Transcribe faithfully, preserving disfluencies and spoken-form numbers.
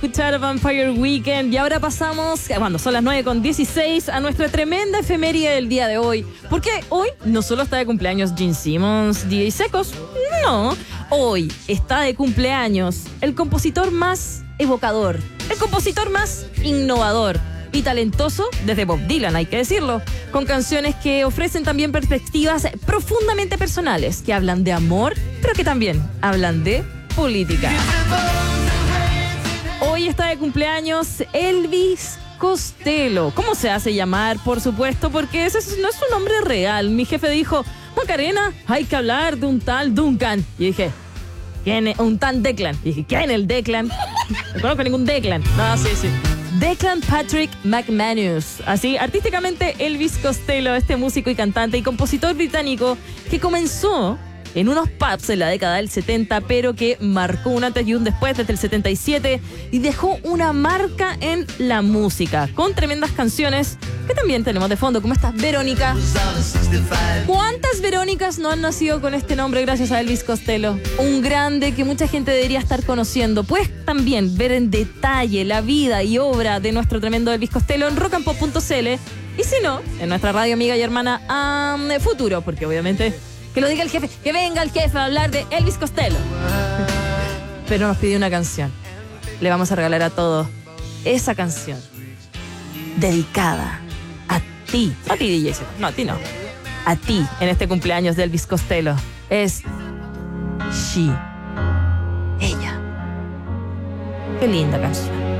Escuchar Vampire Weekend y ahora pasamos, cuando son las nueve con dieciséis, a nuestra tremenda efeméride del día de hoy. Porque hoy no solo está de cumpleaños Gene Simmons, D J Secos, no. Hoy está de cumpleaños el compositor más evocador, el compositor más innovador y talentoso desde Bob Dylan, hay que decirlo, con canciones que ofrecen también perspectivas profundamente personales, que hablan de amor, pero que también hablan de política. Hoy está de cumpleaños Elvis Costello. ¿Cómo se hace llamar? Por supuesto, porque ese no es su nombre real. Mi jefe dijo, Macarena, hay que hablar de un tal Duncan. Y dije, ¿quién es? Un tal Declan. Y dije, ¿quién es el Declan? No conozco ningún Declan. No, sí, sí. Declan Patrick McManus. Así, artísticamente, Elvis Costello, este músico y cantante y compositor británico que comenzó en unos pubs en la década del setenta, pero que marcó un antes y un después desde el setenta y siete y dejó una marca en la música, con tremendas canciones que también tenemos de fondo. ¿Cómo estás, Verónica? ¿Cuántas Verónicas no han nacido con este nombre gracias a Elvis Costello? Un grande que mucha gente debería estar conociendo. Puedes también ver en detalle la vida y obra de nuestro tremendo Elvis Costello en rock and pop punto c l y si no, en nuestra radio amiga y hermana um, Futuro, porque obviamente que lo diga el jefe, que venga el jefe a hablar de Elvis Costello. Pero nos pidió una canción. Le vamos a regalar a todos esa canción dedicada a ti. A ti, D J. No, a ti no. A ti, en este cumpleaños de Elvis Costello. Es She. Ella. Qué linda canción.